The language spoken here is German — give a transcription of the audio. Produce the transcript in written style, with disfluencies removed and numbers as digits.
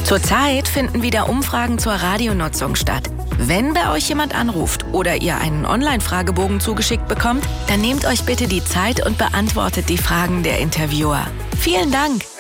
Zurzeit finden wieder Umfragen zur Radionutzung statt. Wenn bei euch jemand anruft oder ihr einen Online-Fragebogen zugeschickt bekommt, dann nehmt euch bitte die Zeit und beantwortet die Fragen der Interviewer. Vielen Dank!